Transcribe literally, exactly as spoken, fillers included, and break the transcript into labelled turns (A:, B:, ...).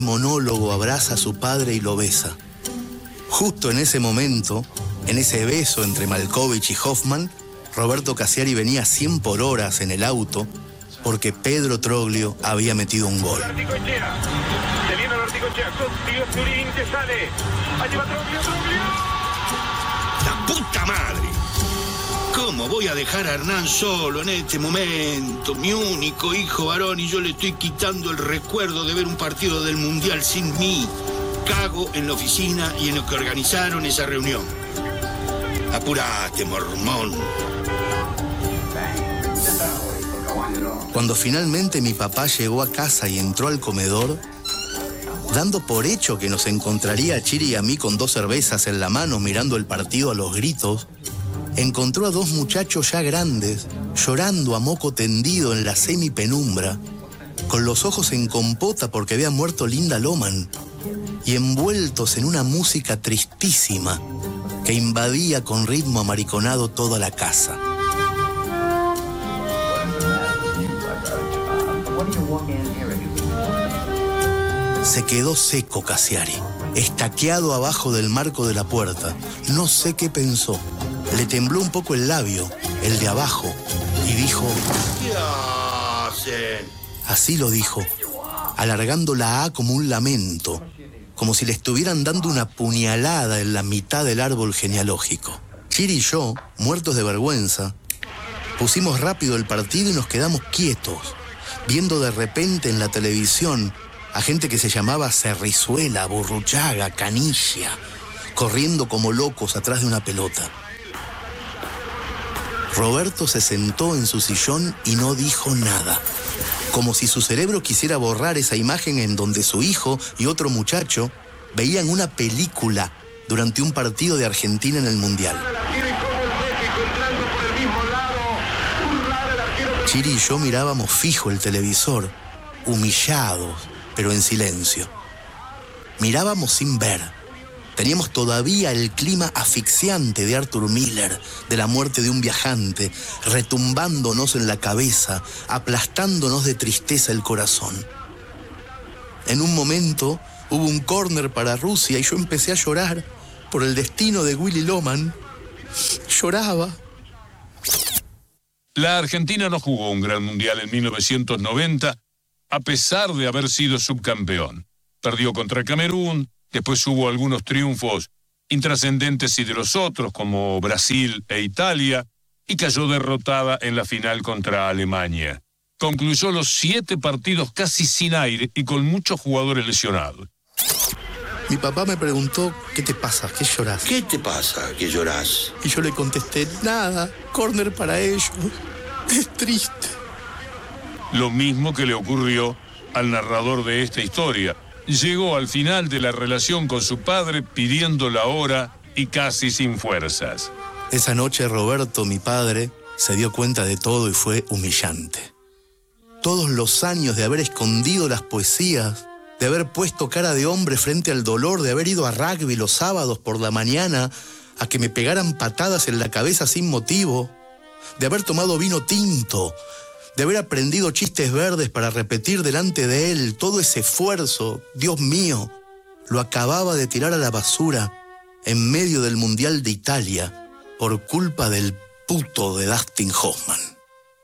A: monólogo abraza a su padre y lo besa. Justo en ese momento, en ese beso entre Malkovich y Hoffman, Roberto Casiari venía a cien por horas en el auto porque Pedro Troglio había metido un gol.
B: Articochea. Se viene el Articochea. Con Dios Turín que sale. Allí va Troglio, Troglio.
C: ¡La puta madre! ¿Cómo voy a dejar a Hernán solo en este momento? Mi único hijo varón, y yo le estoy quitando el recuerdo de ver un partido del Mundial sin mí. Cago en la oficina y en lo que organizaron esa reunión. Apurate, mormón.
A: Cuando finalmente mi papá llegó a casa y entró al comedor, dando por hecho que nos encontraría a Chiri y a mí con dos cervezas en la mano mirando el partido a los gritos, encontró a dos muchachos ya grandes, llorando a moco tendido en la semipenumbra, con los ojos en compota porque había muerto Linda Loman, y envueltos en una música tristísima que invadía con ritmo amariconado toda la casa. Se quedó seco Casiari, estaqueado abajo del marco de la puerta. No sé qué pensó. Le tembló un poco el labio, el de abajo, y dijo...
C: ¿Qué hacen?
A: Así lo dijo, alargando la A como un lamento, como si le estuvieran dando una puñalada en la mitad del árbol genealógico. Chiri y yo, muertos de vergüenza, pusimos rápido el partido y nos quedamos quietos, viendo de repente en la televisión a gente que se llamaba Cerrizuela, Burruchaga, Canilla, corriendo como locos atrás de una pelota. Roberto se sentó en su sillón y no dijo nada, como si su cerebro quisiera borrar esa imagen en donde su hijo y otro muchacho veían una película durante un partido de Argentina en el Mundial. Chiri y yo mirábamos fijo el televisor, humillados, pero en silencio. Mirábamos sin ver. Teníamos todavía el clima asfixiante de Arthur Miller, de la muerte de un viajante, retumbándonos en la cabeza, aplastándonos de tristeza el corazón. En un momento hubo un córner para Rusia y yo empecé a llorar por el destino de Willy Loman. Lloraba.
D: La Argentina no jugó un gran mundial en mil novecientos noventa, a pesar de haber sido subcampeón. Perdió contra Camerún. Después hubo algunos triunfos intrascendentes y de los otros, como Brasil e Italia, y cayó derrotada en la final contra Alemania. Concluyó los siete partidos casi sin aire y con muchos jugadores lesionados.
A: Mi papá me preguntó, ¿qué te pasa? ¿Qué llorás?
C: ¿Qué te pasa que llorás?
A: Y yo le contesté, nada, córner para ellos. Es triste.
D: Lo mismo que le ocurrió al narrador de esta historia. Llegó al final de la relación con su padre pidiendo la hora y casi sin fuerzas.
A: Esa noche Roberto, mi padre, se dio cuenta de todo y fue humillante. Todos los años de haber escondido las poesías, de haber puesto cara de hombre frente al dolor, de haber ido a rugby los sábados por la mañana a que me pegaran patadas en la cabeza sin motivo, de haber tomado vino tinto, de haber aprendido chistes verdes para repetir delante de él, todo ese esfuerzo, Dios mío, lo acababa de tirar a la basura en medio del Mundial de Italia por culpa del puto de Dustin Hoffman.